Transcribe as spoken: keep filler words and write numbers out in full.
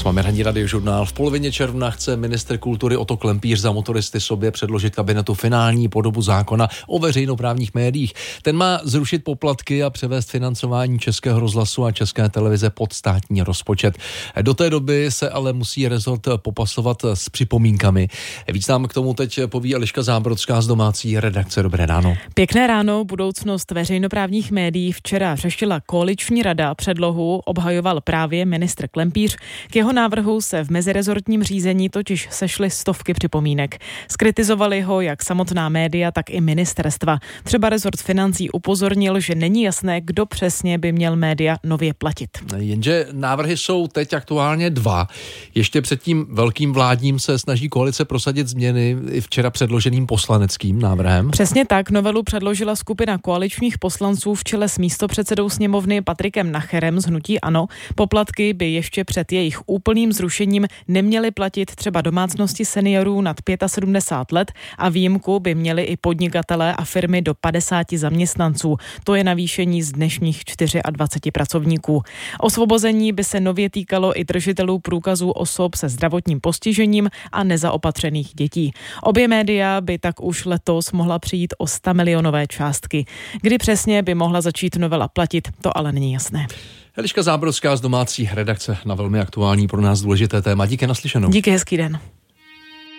S vámi Ranní radiožurnál. V polovině června chce ministr kultury Otto Klempíř za motoristy sobě předložit kabinetu finální podobu zákona o veřejnoprávních médiích. Ten má zrušit poplatky a převést financování Českého rozhlasu a České televize pod státní rozpočet. Do té doby se ale musí rezort popasovat s připomínkami. Víc nám k tomu teď poví Eliška Zábrodská z domácí redakce. Dobré ráno. Pěkné ráno. Budoucnost veřejnoprávních médií včera řešila koaliční rada. Předlohu obhajoval právě ministr Klempíř. K jeho návrhu se v mezirezortním řízení totiž sešly stovky připomínek. Skritizovali ho jak samotná média, tak i ministerstva. Třeba rezort financí upozornil, že není jasné, kdo přesně by měl média nově platit. Jenže návrhy jsou teď aktuálně dva. Ještě před tím velkým vládním se snaží koalice prosadit změny i včera předloženým poslaneckým návrhem. Přesně tak, novelu předložila skupina koaličních poslanců v čele s místopředsedou sněmovny Patrikem Nacherem z hnutí ANO. Poplatky by ještě před jejich úplným zrušením neměly platit třeba domácnosti seniorů nad sedmdesát pět let a výjimku by měli i podnikatelé a firmy do padesáti zaměstnanců. To je navýšení z dnešních dvaceti čtyř pracovníků. Osvobození by se nově týkalo i držitelů průkazů osob se zdravotním postižením a nezaopatřených dětí. Obě média by tak už letos mohla přijít o sto milionové částky. Kdy přesně by mohla začít novela platit, to ale není jasné. Eliška Zábrodská z domácí redakce na velmi aktuální pro nás důležité téma. Díky, naslyšenou. Díky, hezký den.